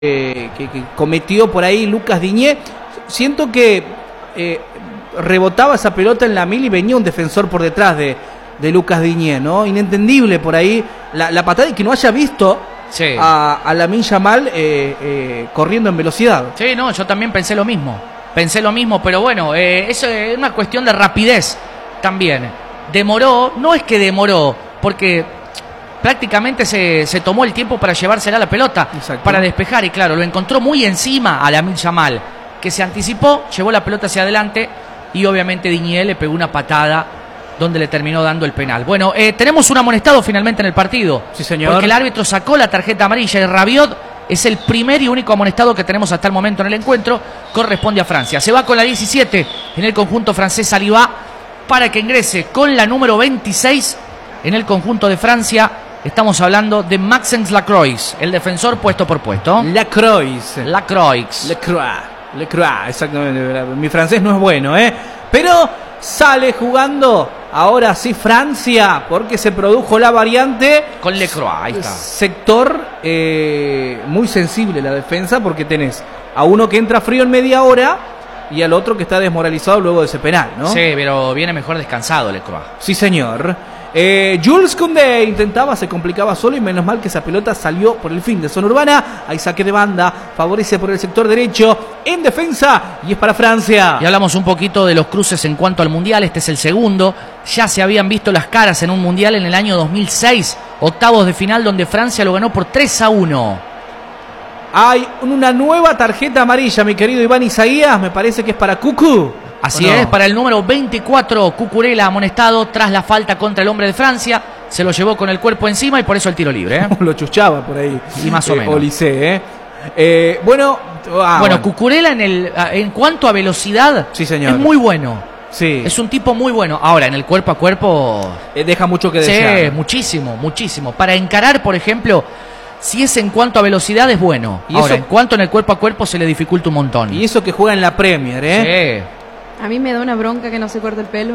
que cometió por ahí Lucas Digne. Siento que rebotaba esa pelota en la mil y venía un defensor por detrás de Lucas Digne, ¿no? Inentendible por ahí la patada y que no haya visto a Lamine Yamal corriendo en velocidad. Sí, no, yo también pensé lo mismo, pero bueno, eso es una cuestión de rapidez también. Demoró, no es que demoró, porque prácticamente se tomó el tiempo para llevársela la pelota, para despejar, y claro, lo encontró muy encima a Lamine Yamal, que se anticipó, llevó la pelota hacia adelante y obviamente Digne le pegó una patada donde le terminó dando el penal. Bueno, tenemos un amonestado finalmente en el partido. Sí, señor. Porque el árbitro sacó la tarjeta amarilla y Rabiot es el primer y único amonestado que tenemos hasta el momento en el encuentro. Corresponde a Francia. Se va con la 17 en el conjunto francés Saliba para que ingrese con la número 26 en el conjunto de Francia. Estamos hablando de Maxence Lacroix, el defensor puesto por puesto. Lacroix, exactamente. Mi francés no es bueno, pero sale jugando ahora sí Francia, porque se produjo la variante con Lecroix. Ahí está. Sector muy sensible la defensa, porque tenés a uno que entra frío en media hora y al otro que está desmoralizado luego de ese penal, ¿no? Sí, pero viene mejor descansado Lecroix. Sí, señor. Jules Koundé intentaba, se complicaba solo y menos mal que esa pelota salió por el fin de zona urbana. Hay saque de banda, favorece por el sector derecho en defensa y es para Francia. Y hablamos un poquito de los cruces en cuanto al Mundial. Este es el segundo. Ya se habían visto las caras en un Mundial en el año 2006, octavos de final, donde Francia lo ganó por 3-1. Hay una nueva tarjeta amarilla, mi querido Iván Isaías, me parece que es para Cucú. Así es, para el número 24, Cucurella amonestado tras la falta contra el hombre de Francia. Se lo llevó con el cuerpo encima y por eso el tiro libre. Lo chuchaba por ahí. Y más o menos. Olise, bueno, Cucurella en cuanto a velocidad, sí, señor, es muy bueno. Sí. Es un tipo muy bueno. Ahora, en el cuerpo a cuerpo deja mucho que desear. Sí, muchísimo. Para encarar, por ejemplo, si es en cuanto a velocidad es bueno. Y ahora, en cuanto en el cuerpo a cuerpo se le dificulta un montón. Y eso que juega en la Premier, Sí. A mí me da una bronca que no se corte el pelo.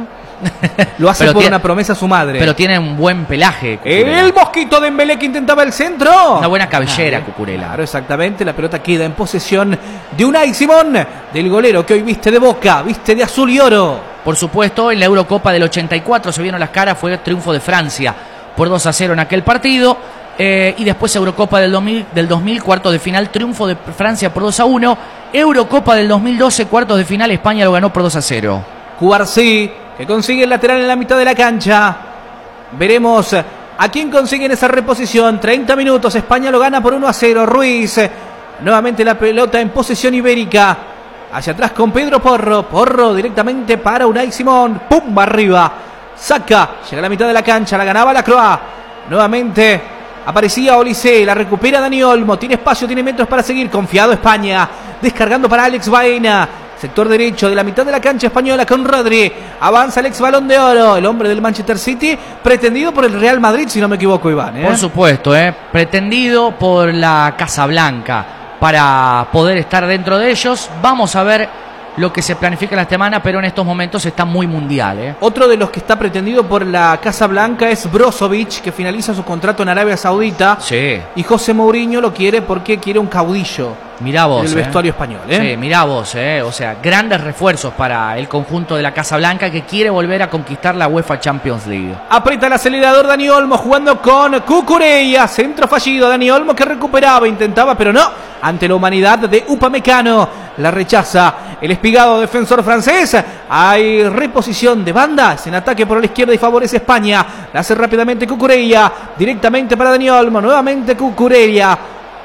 Lo hace por una promesa a su madre. Pero tiene un buen pelaje. El mosquito de Dembélé que intentaba el centro. Una buena cabellera, Cucurella. Claro, exactamente. La pelota queda en posesión de Unai Simón, del golero que hoy viste de Boca, viste de azul y oro. Por supuesto, en la Eurocopa del 84 se vieron las caras, fue triunfo de Francia por 2-0 en aquel partido. Y después Eurocopa del 2000, cuartos de final, triunfo de Francia por 2-1. Eurocopa del 2012, cuartos de final, España lo ganó por 2-0. Cubarsí, que consigue el lateral en la mitad de la cancha. Veremos a quién consigue en esa reposición. 30 minutos, España lo gana por 1-0. Ruiz, nuevamente la pelota en posesión ibérica. Hacia atrás con Pedro Porro. Porro directamente para Unai Simón. ¡Pum! Arriba. Saca, llega a la mitad de la cancha, la ganaba Lacroix. Nuevamente aparecía Olise, la recupera Dani Olmo, tiene espacio, tiene metros para seguir, confiado España, descargando para Alex Baena, sector derecho de la mitad de la cancha española con Rodri, avanza el ex Balón de Oro, el hombre del Manchester City, pretendido por el Real Madrid, si no me equivoco, Iván. Por supuesto, pretendido por la Casa Blanca para poder estar dentro de ellos. Vamos a ver lo que se planifica en la semana, pero en estos momentos está muy mundial. Otro de los que está pretendido por la Casa Blanca es Brozovic, que finaliza su contrato en Arabia Saudita. Sí. Y José Mourinho lo quiere porque quiere un caudillo. Mirá vos, del vestuario español. Sí, mirá vos, o sea, grandes refuerzos para el conjunto de la Casa Blanca que quiere volver a conquistar la UEFA Champions League. Aprieta el acelerador Dani Olmo jugando con Cucurella, centro fallido, Dani Olmo que recuperaba, intentaba, pero no, ante la humanidad de Upamecano, la rechaza el espigado defensor francés. Hay reposición de bandas en ataque por la izquierda y favorece España, la hace rápidamente Cucurella, directamente para Dani Olmo, nuevamente Cucurella,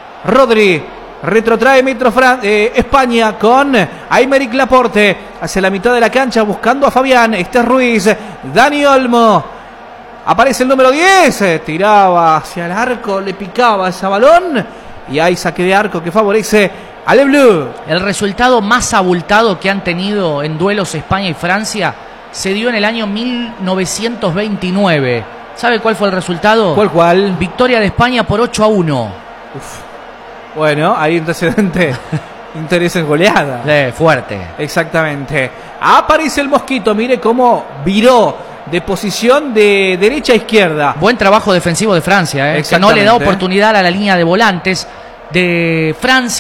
Rodri. Retrotrae metro España con Aymeric Laporte hacia la mitad de la cancha buscando a Fabián. Este es Ruiz, Dani Olmo. Aparece el número 10. Tiraba hacia el arco, le picaba ese balón. Y hay saque de arco que favorece a Le Bleu. El resultado más abultado que han tenido en duelos España y Francia se dio en el año 1929. ¿Sabe cuál fue el resultado? ¿Cuál? Victoria de España por 8-1. Bueno, hay antecedente. Interés en goleada. Fuerte. Exactamente. Aparece el mosquito. Mire cómo viró de posición de derecha a izquierda. Buen trabajo defensivo de Francia. Que no le da oportunidad a la línea de volantes. de Francia.